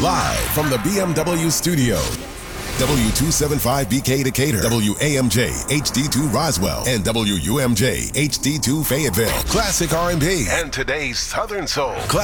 Live from the BMW studio. W275BK Decatur, WAMJ HD2 Roswell, and WUMJ HD2 Fayetteville. Classic R&B and today's Southern Soul.